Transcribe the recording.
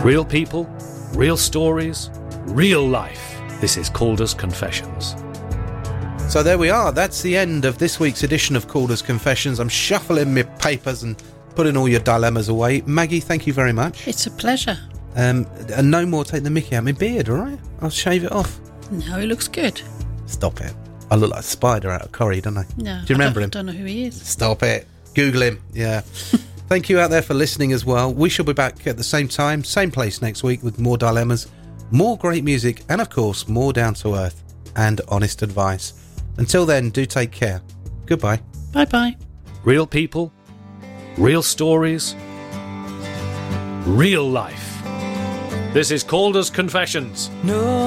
Real people, real stories, real life. This is Calder's Confessions. So there we are. That's the end of this week's edition of Calder's Confessions. I'm shuffling my papers and putting all your dilemmas away. Maggie, thank you very much. It's a pleasure. And no more taking the mickey out of my beard, all right? I'll shave it off. No, he looks good. Stop it. I look like a spider out of Corrie, don't I? No. Do you remember him? I don't know who he is. Stop it. Google him. Yeah. Thank you out there for listening as well. We shall be back at the same time, same place next week with more dilemmas, more great music, and of course, more down-to-earth and honest advice. Until then, do take care. Goodbye. Bye-bye. Real people, real stories, real life. This is Calder's Confessions. No.